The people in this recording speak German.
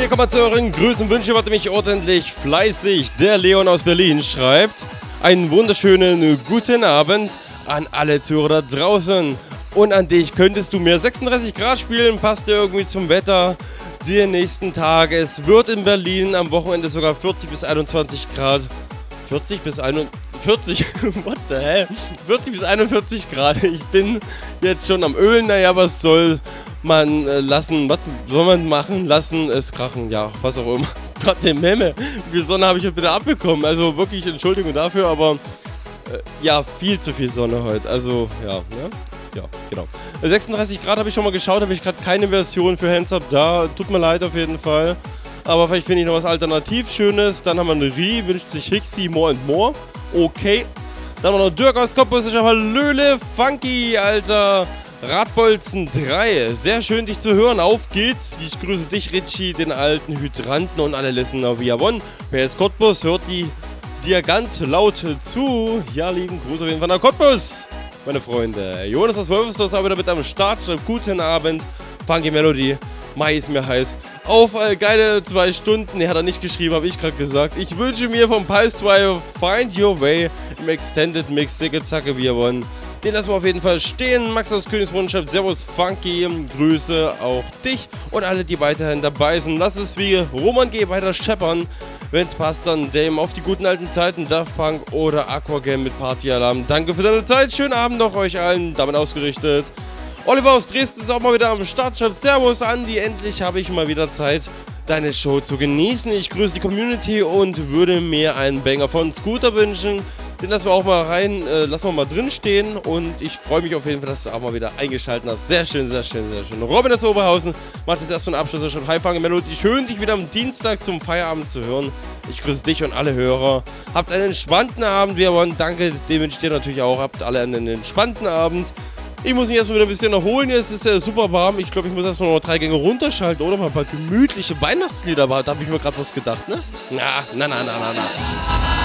Hier kommen wir zu euren Grüßen, Wünsche, warte mich ordentlich fleißig. Der Leon aus Berlin schreibt: Einen wunderschönen guten Abend an alle Zuhörer da draußen. Und an dich, könntest du mir 36 Grad spielen, passt dir irgendwie zum Wetter. Die nächsten Tage, es wird in Berlin am Wochenende sogar 40 bis 21 Grad. 40 bis 41, what the hell? 40 bis 41 Grad. Ich bin jetzt schon am Ölen, naja, was soll man lassen, was soll man machen, lassen es krachen, ja, was auch immer. Gott, den Memme, wie viel Sonne habe ich heute wieder abbekommen, also wirklich Entschuldigung dafür, aber ja, viel zu viel Sonne heute, also ja, ne? Ja, genau. 36 Grad habe ich schon mal geschaut, habe ich gerade keine Version für Hands Up da, tut mir leid auf jeden Fall. Aber vielleicht finde ich noch was alternativ Schönes. Dann haben wir einen Rie, wünscht sich Hixi More and More. Okay. Dann haben wir noch Dirk aus Cottbus, ich habe Hallöle, Funky, Alter. Radbolzen 3, sehr schön dich zu hören, auf geht's. Ich grüße dich, Richie, den alten Hydranten und alle Listener via One. Wer ist Cottbus, hört die dir ganz laut zu. Ja, lieben Gruß auf jeden Fall nach Cottbus, meine Freunde. Jonas aus Wolfsdorf ist auch wieder mit am Start. Guten Abend, Funky Melody. Mai ist mir heiß. Auf geile 2 Stunden. Ne, hat er nicht geschrieben, habe ich gerade gesagt. Ich wünsche mir vom Pice Drive Find Your Way im Extended Mix. Dicke Zacke, wir wollen. Den lassen wir auf jeden Fall stehen. Max aus Königsbrunn schreibt Servus Funky. Grüße auch dich und alle, die weiterhin dabei sind. Lass es wie Roman G. weiter scheppern. Wenn es passt, dann Dame auf die guten alten Zeiten. Daft Punk oder Aquagame mit Partyalarm. Danke für deine Zeit. Schönen Abend noch euch allen. Damit ausgerichtet. Oliver aus Dresden ist auch mal wieder am Start. Schreibt Servus Andi. Endlich habe ich mal wieder Zeit, deine Show zu genießen. Ich grüße die Community und würde mir einen Banger von Scooter wünschen. Den lassen wir auch mal rein, lassen wir mal drin stehen und ich freue mich auf jeden Fall, dass du auch mal wieder eingeschaltet hast. Sehr schön, sehr schön, sehr schön. Robin aus Oberhausen macht jetzt erstmal einen Abschluss. Er schreibt: Hi Funky Melody, schön dich wieder am Dienstag zum Feierabend zu hören. Ich grüße dich und alle Hörer. Habt einen entspannten Abend, wir wollen. Danke, den wünsche ich dir natürlich auch. Habt alle einen entspannten Abend. Ich muss mich erstmal wieder ein bisschen erholen. Jetzt ist ja super warm. Ich glaube, ich muss erstmal noch 3 Gänge runterschalten oder mal ein paar gemütliche Weihnachtslieder. Da habe ich mir gerade was gedacht, ne? Na.